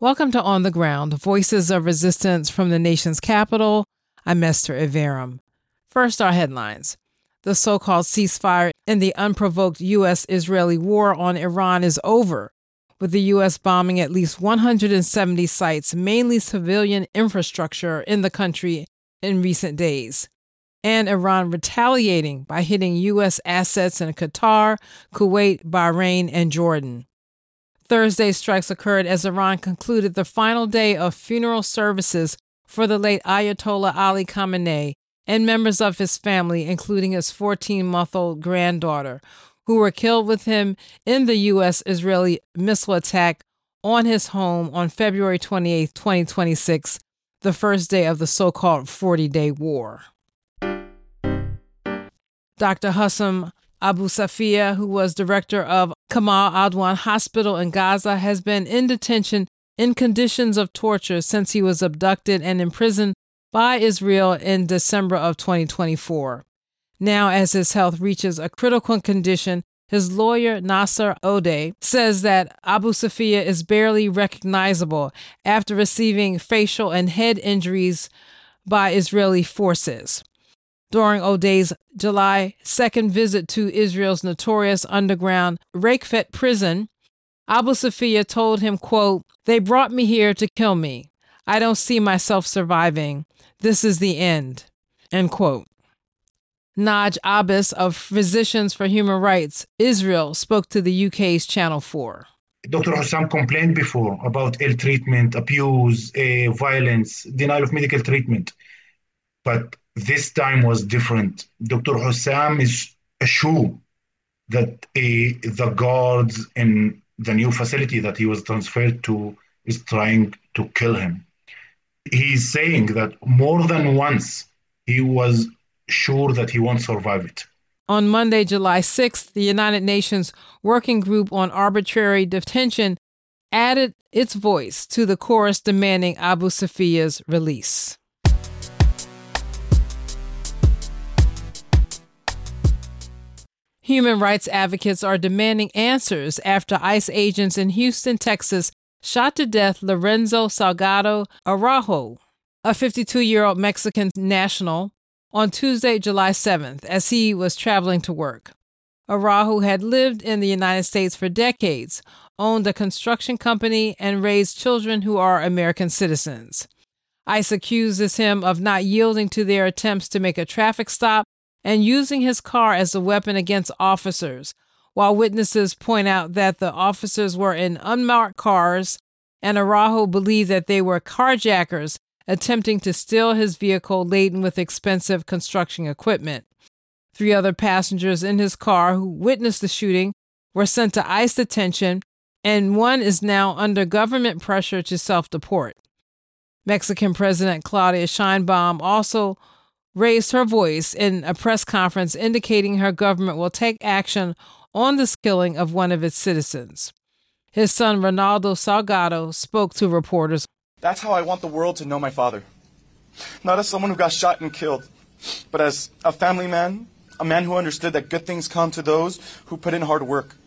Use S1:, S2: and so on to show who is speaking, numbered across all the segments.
S1: Welcome to On the Ground, Voices of Resistance from the nation's capital. I'm Esther Iverem. First, our headlines. The so-called ceasefire in the unprovoked U.S.-Israeli war on Iran is over, with the U.S. bombing at least 170 sites, mainly civilian infrastructure in the country in recent days, and Iran retaliating by hitting U.S. assets in Qatar, Kuwait, Bahrain, and Jordan. Thursday's strikes occurred as Iran concluded the final day of funeral services for the late Ayatollah Ali Khamenei and members of his family, including his 14-month-old granddaughter, who were killed with him in the U.S.-Israeli missile attack on his home on February 28, 2026, the first day of the so-called 40-day war. Dr. Hussam Abu Safia, who was director of Kamal Adwan Hospital in Gaza, has been in detention in conditions of torture since he was abducted and imprisoned by Israel in December of 2024. Now, as his health reaches a critical condition, his lawyer, Nasser Odeh, says that Abu Safia is barely recognizable after receiving facial and head injuries by Israeli forces. During Odeh's July 2nd visit to Israel's notorious underground Rakfet prison, Abu Safia told him, quote, "They brought me here to kill me. I don't see myself surviving. This is the end," end quote. Naj Abbas of Physicians for Human Rights Israel spoke to the UK's Channel 4.
S2: Dr. Hussam complained before about ill treatment, abuse, violence, denial of medical treatment. But this time was different. Dr. Hussam is assured that the guards in the new facility that he was transferred to is trying to kill him. He's saying that more than once he was sure that he won't survive it.
S1: On Monday, July 6th, the United Nations Working Group on Arbitrary Detention added its voice to the chorus demanding Abu Safia's release. Human rights advocates are demanding answers after ICE agents in Houston, Texas, shot to death Lorenzo Salgado Araujo, a 52-year-old Mexican national, on Tuesday, July 7th, as he was traveling to work. Araujo had lived in the United States for decades, owned a construction company, and raised children who are American citizens. ICE accuses him of not yielding to their attempts to make a traffic stop and using his car as a weapon against officers, while witnesses point out that the officers were in unmarked cars and Araujo believed that they were carjackers attempting to steal his vehicle laden with expensive construction equipment. 3 other passengers in his car who witnessed the shooting were sent to ICE detention, and one is now under government pressure to self-deport. Mexican President Claudia Sheinbaum also raised her voice in a press conference indicating her government will take action on this killing of one of its citizens. His son, Ronaldo Salgado, spoke to reporters.
S3: That's how I want the world to know my father. Not as someone who got shot and killed, but as a family man, a man who understood that good things come to those who put in hard work.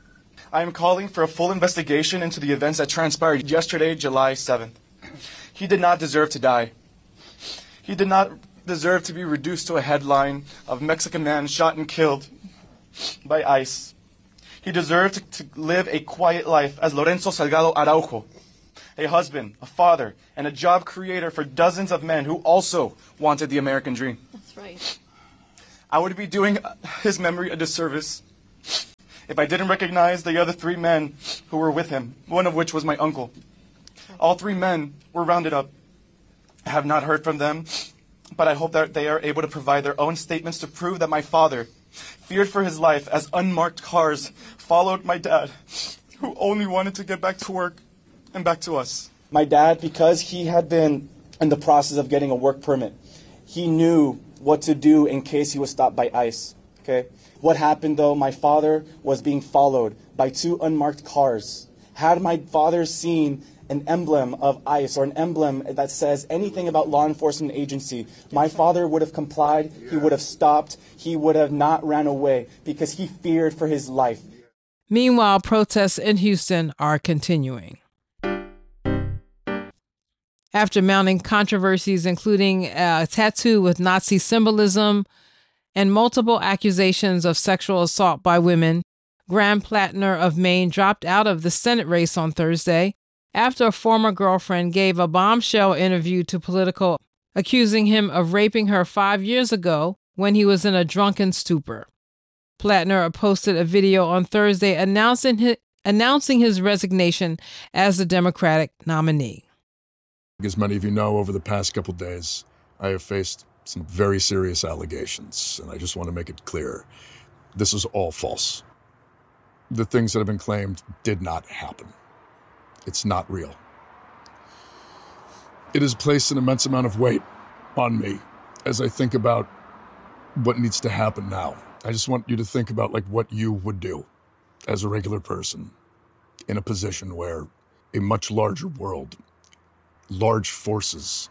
S3: I am calling for a full investigation into the events that transpired yesterday, July 7th. He did not deserve to die. He did not deserve to be reduced to a headline of Mexican man shot and killed by ICE. He deserved to live a quiet life as Lorenzo Salgado Araujo, a husband, a father, and a job creator for dozens of men who also wanted the American dream.
S4: That's right.
S3: I would be doing his memory a disservice if I didn't recognize the other 3 men who were with him, one of which was my uncle. All 3 men were rounded up. I have not heard from them, but I hope that they are able to provide their own statements to prove that my father feared for his life as unmarked cars followed my dad, who only wanted to get back to work and back to us. My dad, because he had been in the process of getting a work permit, he knew what to do in case he was stopped by ICE. Okay? What happened though, my father was being followed by 2 unmarked cars. Had my father seen an emblem of ICE or an emblem that says anything about law enforcement agency, my father would have complied, he would have stopped, he would have not ran away because he feared for his life.
S1: Meanwhile, protests in Houston are continuing. after mounting controversies, including a tattoo with Nazi symbolism and multiple accusations of sexual assault by women. Graham Plattner of Maine dropped out of the Senate race on Thursday after a former girlfriend gave a bombshell interview to Politico, accusing him of raping her 5 years ago when he was in a drunken stupor. Plattner posted a video on Thursday announcing his resignation as the Democratic nominee.
S4: As many of you know, over the past couple days, I have faced some very serious allegations, and I just want to make it clear. This is all false. The things that have been claimed did not happen. It's not real. It has placed an immense amount of weight on me as I think about what needs to happen now. I just want you to think about what you would do as a regular person in a position where a much larger world, large forces,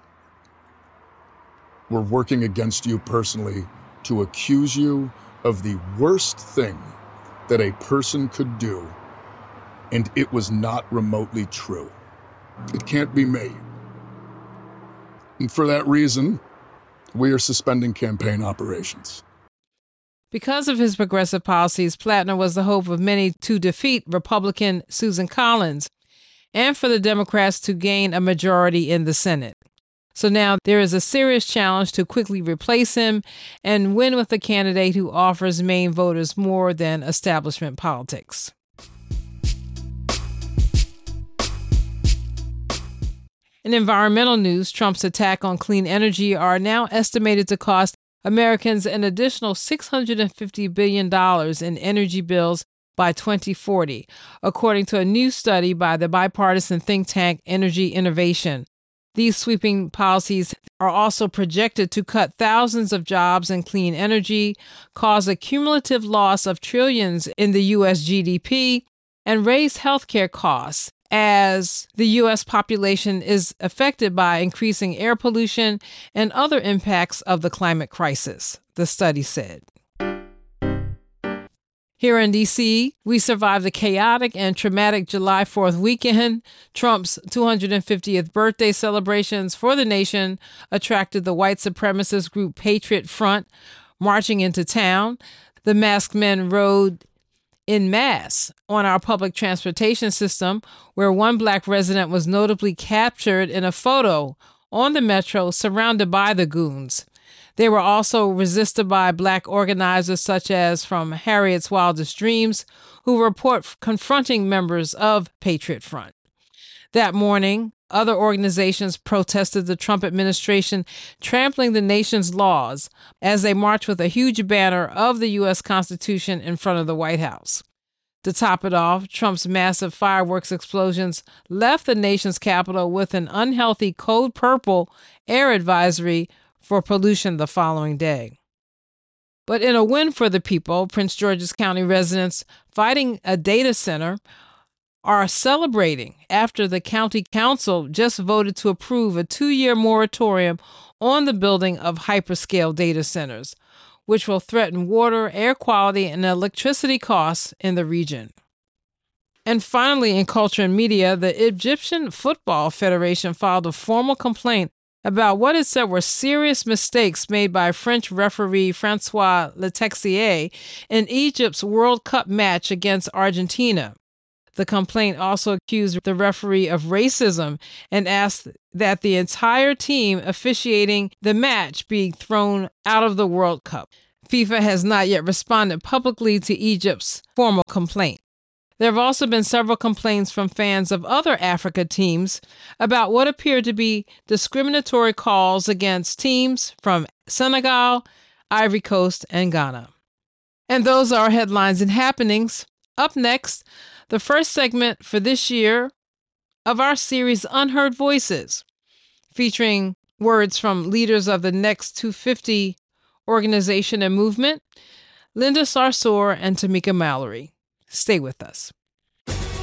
S4: were working against you personally to accuse you of the worst thing that a person could do, and it was not remotely true. It can't be me. And for that reason, we are suspending campaign operations.
S1: Because of his progressive policies, Plattner was the hope of many to defeat Republican Susan Collins and for the Democrats to gain a majority in the Senate. So now there is a serious challenge to quickly replace him and win with a candidate who offers Maine voters more than establishment politics. In environmental news, Trump's attack on clean energy are now estimated to cost Americans an additional $650 billion in energy bills by 2040, according to a new study by the bipartisan think tank Energy Innovation. These sweeping policies are also projected to cut thousands of jobs in clean energy, cause a cumulative loss of trillions in the U.S. GDP, and raise healthcare costs as the U.S. population is affected by increasing air pollution and other impacts of the climate crisis, the study said. Here in D.C., we survived the chaotic and traumatic July 4th weekend. Trump's 250th birthday celebrations for the nation attracted the white supremacist group Patriot Front marching into town. The masked men rode en masse on our public transportation system, where one black resident was notably captured in a photo on the metro surrounded by the goons. They were also resisted by black organizers such as from Harriet's Wildest Dreams, who report confronting members of Patriot Front. That morning, other organizations protested the Trump administration trampling the nation's laws as they marched with a huge banner of the U.S. Constitution in front of the White House. To top it off, Trump's massive fireworks explosions left the nation's capital with an unhealthy code purple air advisory for pollution the following day. But in a win for the people, Prince George's County residents fighting a data center are celebrating after the county council just voted to approve a 2-year moratorium on the building of hyperscale data centers, which will threaten water, air quality, and electricity costs in the region. And finally, in culture and media, the Egyptian Football Federation filed a formal complaint about what it said were serious mistakes made by French referee Francois Letexier in Egypt's World Cup match against Argentina. The complaint also accused the referee of racism and asked that the entire team officiating the match be thrown out of the World Cup. FIFA has not yet responded publicly to Egypt's formal complaint. There have also been several complaints from fans of other Africa teams about what appear to be discriminatory calls against teams from Senegal, Ivory Coast, and Ghana. And those are our headlines and happenings. Up next, the first segment for this year of our series Unheard Voices, featuring words from leaders of the Next 250 organization and movement, Linda Sarsour and Tamika Mallory. Stay with us.